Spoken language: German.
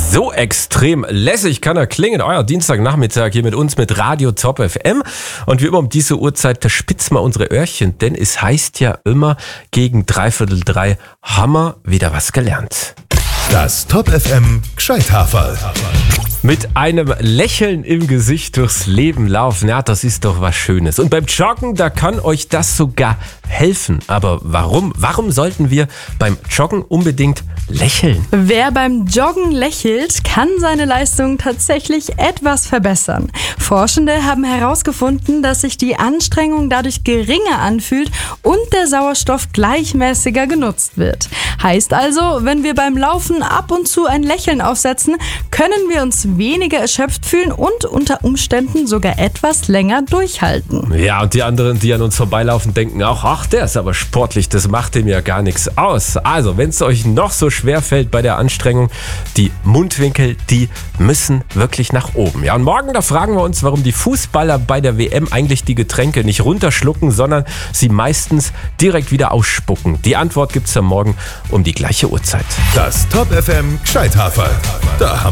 So extrem lässig kann er klingen. Euer Dienstagnachmittag hier mit uns mit Radio Top FM. Und wie immer um diese Uhrzeit, da spitzen wir unsere Öhrchen, denn es heißt ja immer, gegen 2:45 haben wir wieder was gelernt. Das Top FM Gscheithaferl. Mit einem Lächeln im Gesicht durchs Leben laufen, ja, das ist doch was Schönes. Und beim Joggen, da kann euch das sogar helfen. Aber warum? Warum sollten wir beim Joggen unbedingt lächeln? Wer beim Joggen lächelt, kann seine Leistung tatsächlich etwas verbessern. Forschende haben herausgefunden, dass sich die Anstrengung dadurch geringer anfühlt und der Sauerstoff gleichmäßiger genutzt wird. Heißt also, wenn wir beim Laufen ab und zu ein Lächeln aufsetzen, können wir uns weniger erschöpft fühlen und unter Umständen sogar etwas länger durchhalten. Ja, und die anderen, die an uns vorbeilaufen, denken auch, ach, der ist aber sportlich, das macht dem ja gar nichts aus. Also, wenn es euch noch so schwer fällt bei der Anstrengung, die Mundwinkel, die müssen wirklich nach oben. Ja, und morgen, da fragen wir uns, warum die Fußballer bei der WM eigentlich die Getränke nicht runterschlucken, sondern sie meistens direkt wieder ausspucken. Die Antwort gibt's ja morgen um die gleiche Uhrzeit. Das Top FM Gscheithaferl. Da haben